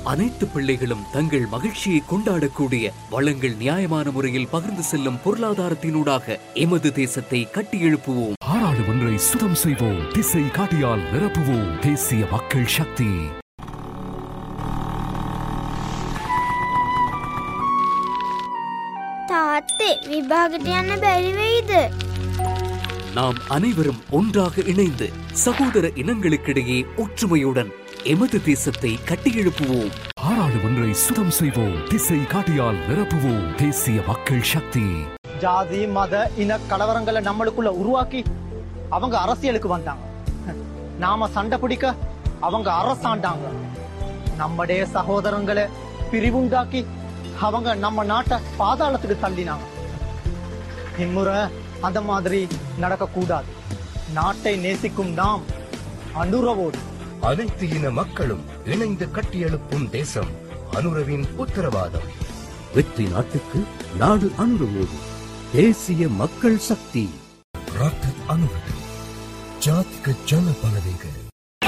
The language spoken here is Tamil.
அனைத்து பிள்ளைகளும் தங்கள் மகிழ்ச்சியை கொண்டாடக்கூடிய வளங்கள் நியாயமான முறையில் பகிர்ந்து செல்லும் பொருளாதாரத்தினூடாக எமது தேசத்தை கட்டியெழுப்புவோம். பாராளுமன்றை சுத்தம் செய்வோம், திசை காட்டியால் நிரப்புவோம். தேசிய மக்கள் சக்தி. තාත්තේ විභාගට යන්න බැරි වෙයිද? நாம் அனைவரும் ஒன்றாக இணைந்து சகோதர இனங்களுக்கிடையே ஒற்றுமையுடன் எமது தேசத்தை கட்டியெழுப்புவோம். பாராளுமன்றை சுத்தம் செய்வோம், திசை காட்டியால் நிரப்புவோம். தேசிய மக்கள் சக்தி. ஜாதி மத இன கலவரங்களை நம்மளுக்குள்ள உருவாக்கி அவங்க அரசியலுக்கு வந்தாங்க. நாம சண்டை பிடிக்க அவங்க அரசாண்டாங்க. நம்முடைய சகோதரங்களை பிரிவுண்டாக்கி அவங்க நம்ம நாட்டை பாதாளத்துக்கு தள்ளினாங்க. இம்முறை அந்த மாதிரி நடக்கக்கூடாது. நாட்டை நேசிக்கும் நாம் அனுரவோடு அனைத்து இன மக்களும் இணைந்து கட்டியெழுப்பும் தேசம் அனுரவின் உத்தரவாதம். வெற்றி நாட்டுக்கு நாடு அனுரவோடு. தேசிய மக்கள் சக்தி. ராத்த அனுர ஜாத்க ஜன பலவேக.